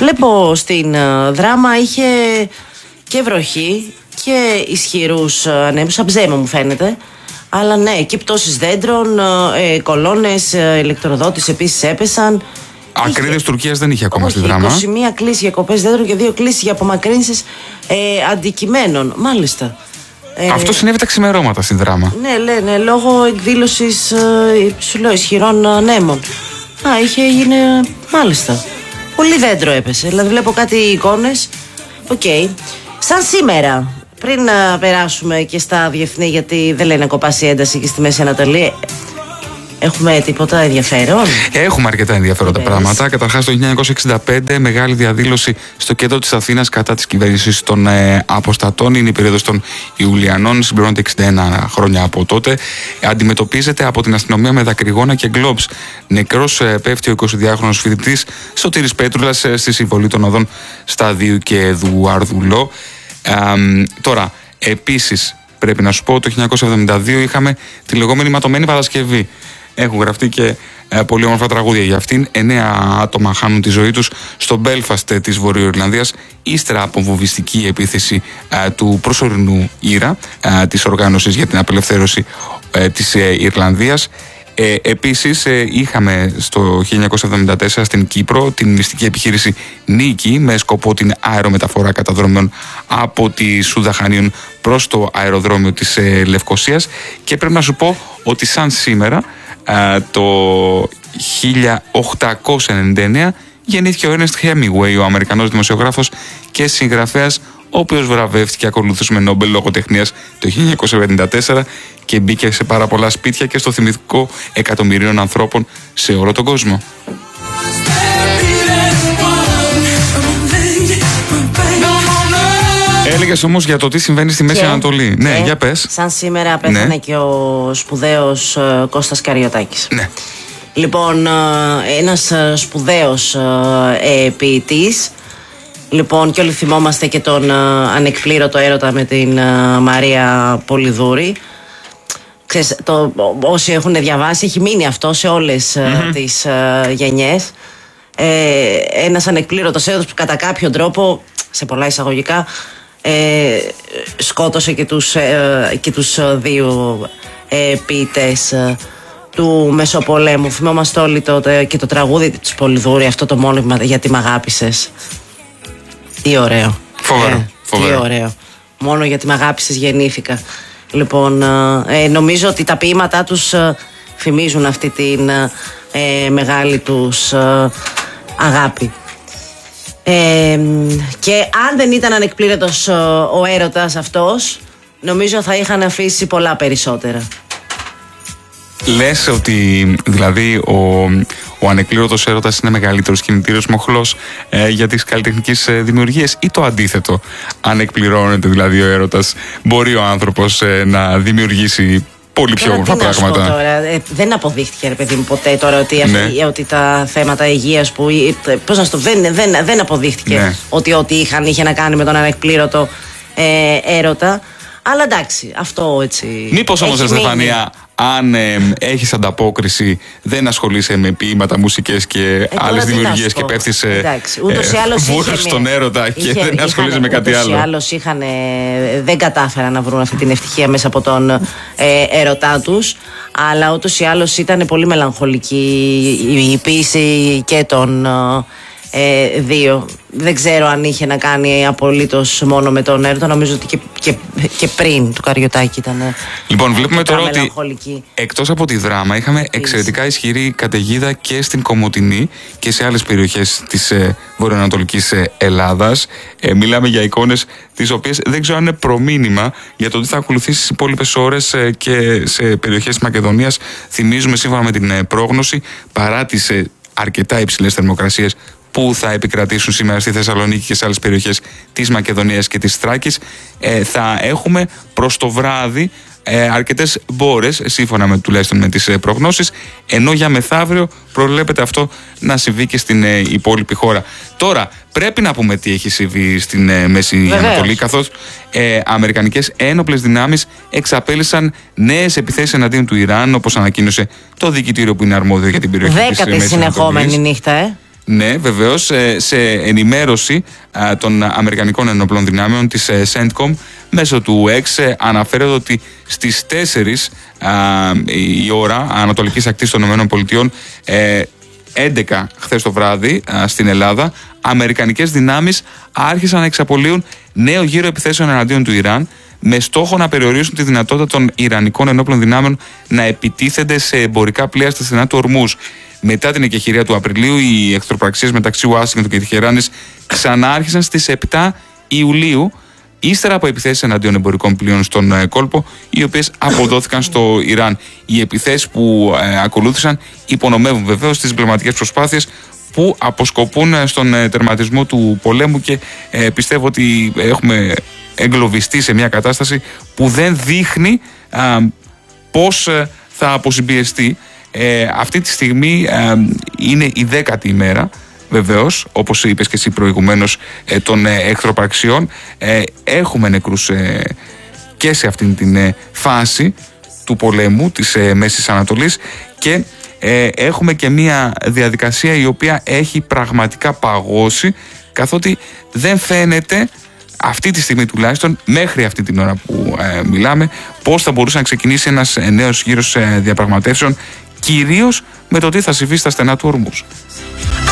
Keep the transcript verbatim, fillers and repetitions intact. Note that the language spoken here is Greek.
βλέπω στην uh, Δράμα είχε και βροχή και ισχυρούς ανέμους, σαν ψέμα μου φαίνεται. Αλλά ναι, εκεί πτώσεις δέντρων, ε, κολόνες, ε, ηλεκτροδότης επίσης έπεσαν. Ακρίδες Τουρκίας δεν είχε ακόμα όχι, στη Δράμα. είκοσι μία κλήσεις για κοπές δέντρων και δύο κλήσεις για απομακρύνσεις ε, αντικειμένων. Μάλιστα. Αυτό συνέβη τα ξημερώματα στην Δράμα. Ναι, ναι, ναι, λόγω εκδήλωσης ε, σου λέω, ισχυρών ανέμων. Α, είχε γίνει. Μάλιστα. Πολύ δέντρο έπεσε. Δηλαδή βλέπω κάτι εικόνες. Οκ. Okay. Σαν σήμερα, πριν να περάσουμε και στα διεθνή, γιατί δεν λέει να κοπάσει η ένταση και στη Μέση Ανατολή. Έχουμε τίποτα ενδιαφέρον? Έχουμε αρκετά ενδιαφέροντα πράγματα. Καταρχάς, το χίλια εννιακόσια εξήντα πέντε, μεγάλη διαδήλωση στο κέντρο της Αθήνας κατά της κυβέρνησης των ε, αποστατών. Είναι η περίοδος των Ιουλιανών, συμπληρώνεται εξήντα ένα χρόνια από τότε. Αντιμετωπίζεται από την αστυνομία με δακρυγόνα και γκλόμπς. Νεκρός ε, πέφτει ο εικοσιδυάχρονος φοιτητής Σωτήρης Πέτρουλας ε, στη συμβολή των οδών Σταδίου και Εδουαρδουλό. Ε, ε, τώρα, επίσης, πρέπει να σου πω, το χίλια εννιακόσια εβδομήντα δύο είχαμε τη λεγόμενη ματωμένη Παρασκευή. Έχουν γραφτεί και ε, πολύ όμορφα τραγούδια για αυτήν. Εννέα άτομα χάνουν τη ζωή τους στο Μπέλφαστ της Βορειοϊρλανδίας, ύστερα από βομβιστική επίθεση ε, του προσωρινού Ήρα, ε, της Οργάνωσης για την Απελευθέρωση ε, της ε, Ιρλανδίας. Ε, επίσης ε, είχαμε στο χίλια εννιακόσια εβδομήντα τέσσερα στην Κύπρο την μυστική επιχείρηση Νίκη, με σκοπό την αερομεταφορά καταδρομιών από τη Σούδα Χανίων προς το αεροδρόμιο της ε, Λευκωσίας. Και πρέπει να σου πω ότι σαν σήμερα, το χίλια οκτακόσια ενενήντα εννέα, γεννήθηκε ο Έρνεστ Χέμιγουεϊ, ο Αμερικανός δημοσιογράφος και συγγραφέας, ο οποίος βραβεύτηκε ακολούθως με Νόμπελ λογοτεχνίας το χίλια εννιακόσια εβδομήντα τέσσερα και μπήκε σε πάρα πολλά σπίτια και στο θυμητικό εκατομμυρίων ανθρώπων σε όλο τον κόσμο. Έλεγες όμως για το τι συμβαίνει στη Μέση Ανατολή. Και, ναι, για πες. Σαν σήμερα πέθανε ναι. και ο σπουδαίος uh, Κώστας Καριωτάκης. Ναι. Λοιπόν, uh, ένας uh, σπουδαίος uh, ποιητής. Λοιπόν, και όλοι θυμόμαστε και τον uh, ανεκπλήρωτο έρωτα με την uh, Μαρία Πολυδούρη. Ξέρεις, το, όσοι έχουν διαβάσει, έχει μείνει αυτό σε όλες uh, mm-hmm. τις uh, γενιές. Ε, ένας ανεκπλήρωτος έρωτας που κατά κάποιο τρόπο, σε πολλά εισαγωγικά, Ε, σκότωσε και τους, ε, και τους δύο ε, ποιητές ε, του Μεσοπολέμου. Θυμόμαστε όλοι τότε και το τραγούδι της Πολυδούρη, αυτό το μόνιμα γιατί μ' αγάπησες. Τι ωραίο. Φοβερό, ε, φοβερό. Τι ωραίο. Μόνο γιατί μ' αγάπησες γεννήθηκα. Λοιπόν, ε, νομίζω ότι τα ποίηματά τους ε, θυμίζουν αυτή την ε, μεγάλη τους ε, αγάπη. Ε, και αν δεν ήταν ανεκπλήρωτος ο, ο έρωτας αυτός, νομίζω θα είχαν αφήσει πολλά περισσότερα. Λες ότι δηλαδή ο, ο ανεκπλήρωτος έρωτας είναι μεγαλύτερος κινητήριος μοχλός ε, για τις καλλιτεχνικές ε, δημιουργίες, ή το αντίθετο? Αν εκπληρώνεται δηλαδή ο έρωτας, μπορεί ο άνθρωπος ε, να δημιουργήσει πολύ πιο όμορφα πράγματα. Τώρα, ε, δεν αποδείχτηκε, ρε παιδί μου, ποτέ τώρα ότι, ναι. αυτή, ότι τα θέματα υγείας που. Πώς να στο δεν, δεν, δεν αποδείχτηκε ναι. ότι ό,τι είχαν είχε να κάνει με τον ανεκπλήρωτο ε, έρωτα. Αλλά εντάξει, αυτό έτσι. Μήπως όμως, Στεφανία, αν ε, έχεις ανταπόκριση, δεν ασχολείσαι με ποίηματα, μουσικές και ε, άλλες δημιουργίες και πέφτεις ε, ε, στον έρωτα και είχε, δεν ασχολείσαι με κάτι άλλο? Ούτως ή άλλως είχαν, ε, δεν κατάφεραν να βρουν αυτή την ευτυχία μέσα από τον ε, έρωτά τους, αλλά ούτως ή άλλως ήταν πολύ μελαγχολική η ποίηση και των ε, δύο. Δεν ξέρω αν είχε να κάνει απολύτως μόνο με τον έρωτα. Νομίζω ότι και, και, και πριν του Καριωτάκη ήταν. Λοιπόν, βλέπουμε τώρα ότι εκτός από τη Δράμα είχαμε εξαιρετικά ισχυρή καταιγίδα και στην Κομοτηνή και σε άλλες περιοχές της ε, βορειοανατολικής ε, Ελλάδας. Ε, μιλάμε για εικόνες τις οποίες δεν ξέρω αν είναι προμήνυμα για το τι θα ακολουθήσει στις υπόλοιπες ώρες ε, και σε περιοχές της Μακεδονίας. Θυμίζουμε, σύμφωνα με την ε, πρόγνωση, παρά τις ε, αρκετά υψηλές θερμοκρασίες που θα επικρατήσουν σήμερα στη Θεσσαλονίκη και σε άλλες περιοχές της Μακεδονίας και της Θράκης, ε, θα έχουμε προς το βράδυ ε, αρκετές μπόρες, σύμφωνα με, τουλάχιστον με τις ε, προγνώσεις, ενώ για μεθαύριο προβλέπεται αυτό να συμβεί και στην ε, υπόλοιπη χώρα. Τώρα, πρέπει να πούμε τι έχει συμβεί στην ε, Μέση Βεβαίως. Ανατολή, καθώς ε, αμερικανικές ένοπλες δυνάμεις εξαπέλυσαν νέες επιθέσεις εναντίον του Ιράν, όπως ανακοίνωσε το δικητήριο που είναι αρμόδιο για την περιοχή της Μέσης Ανατολής. Δέκατη συνεχόμενη νύχτα, ε. Ναι, βεβαίως, σε ενημέρωση των Αμερικανικών Ενόπλων Δυνάμεων της CENTCOM μέσω του X αναφέρεται ότι στις τέσσερις η ώρα ανατολικής ακτής των ΗΠΑ, έντεκα χθες το βράδυ στην Ελλάδα, αμερικανικές δυνάμεις άρχισαν να εξαπολύουν νέο γύρο επιθέσεων εναντίον του Ιράν, με στόχο να περιορίσουν τη δυνατότητα των Ιρανικών ενόπλων δυνάμεων να επιτίθενται σε εμπορικά πλοία στα στενά του Ορμούζ. Μετά την εκεχηρία του Απριλίου, οι εχθροπραξίες μεταξύ Ουάσιγκτον και Τεχεράνης ξανά άρχισαν στις επτά Ιουλίου, ύστερα από επιθέσεις εναντίον εμπορικών πλοίων στον κόλπο, οι οποίες αποδόθηκαν στο Ιράν. Οι επιθέσεις που ε, ακολούθησαν υπονομεύουν βεβαίως τις διπλωματικές προσπάθειες που αποσκοπούν στον ε, τερματισμό του πολέμου, και ε, πιστεύω ότι έχουμε εγκλωβιστεί σε μια κατάσταση που δεν δείχνει α, πώς ε, θα αποσυμπιεστεί. Ε, αυτή τη στιγμή ε, είναι η δέκατη ημέρα, βεβαίως, όπως είπες και εσύ προηγουμένως, ε, των ε, εχθροπραξιών. Ε, έχουμε νεκρούς ε, και σε αυτήν την ε, φάση του πολέμου της ε, Μέσης Ανατολής, και ε, έχουμε και μια διαδικασία η οποία έχει πραγματικά παγώσει, καθότι δεν φαίνεται αυτή τη στιγμή, τουλάχιστον μέχρι αυτή την ώρα που ε, μιλάμε, πώς θα μπορούσε να ξεκινήσει ένας ε, νέος γύρος ε, διαπραγματεύσεων, κυρίως με το τι θα συμβεί στα στενά του Ορμούζ.